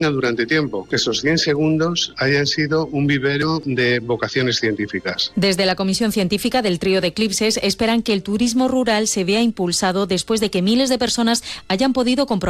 durante tiempo, que esos 100 segundos hayan sido un vivero de vocaciones científicas. Desde la Comisión Científica del Trío de Eclipses esperan que el turismo rural se vea impulsado después de que miles de personas hayan podido comprobar